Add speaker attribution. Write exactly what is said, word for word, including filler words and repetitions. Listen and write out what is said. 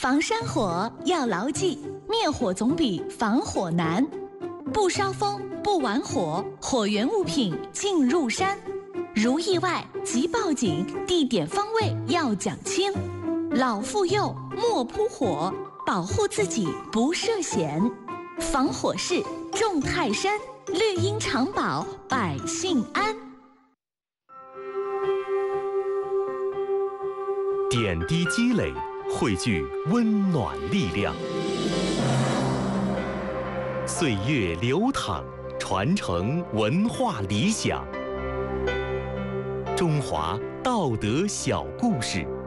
Speaker 1: 防山火要牢记，灭火总比防火难。不烧风，不玩火，火源物品进入山。如意外即报警，地点方位要讲清。老妇幼莫扑火，保护自己不涉险。防火势众泰山，绿荫常保百姓安。
Speaker 2: 点滴积累，汇聚温暖力量。岁月流淌，传承文化理想。中华道德小故事。